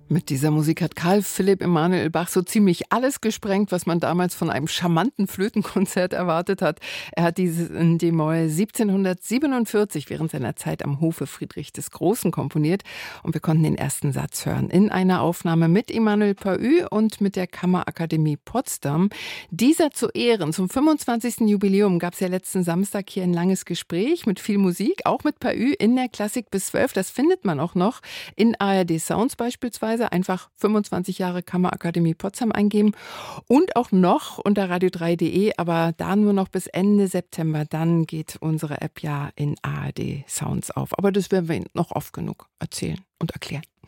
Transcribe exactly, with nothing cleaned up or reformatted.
Mit dieser Musik hat Karl Philipp Emanuel Bach so ziemlich alles gesprengt, was man damals von einem charmanten Flötenkonzert erwartet hat. Er hat dieses in D-Moll siebzehnhundertsiebenundvierzig während seiner Zeit am Hofe Friedrich des Großen komponiert. Und wir konnten den ersten Satz hören in einer Aufnahme mit Emanuel Paü und mit der Kammerakademie Potsdam. Dieser zu Ehren, zum fünfundzwanzigsten Jubiläum, gab es ja letzten Samstag hier ein langes Gespräch mit viel Musik, auch mit Paü in der Klassik bis zwölf. Das findet man auch noch in A R D Sounds beispielsweise. Einfach fünfundzwanzig Jahre Kammerakademie Potsdam eingeben und auch noch unter radio drei punkt de, aber da nur noch bis Ende September. Dann geht unsere App ja in A R D Sounds auf. Aber das werden wir Ihnen noch oft genug erzählen und erklären.